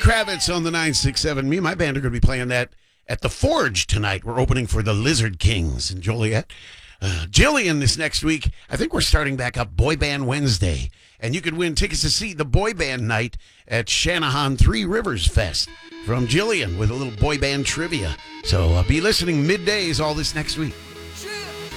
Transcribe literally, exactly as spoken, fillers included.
Kravitz on the nine six seven. Me and my band are going to be playing that at the Forge tonight. We're opening for the Lizard Kings in Joliet. Uh, Jillian this next week, I think we're starting back up Boy Band Wednesday. And you could win tickets to see the boy band night at Shanahan Three Rivers Fest from Jillian with a little boy band trivia. So uh, be listening middays all this next week.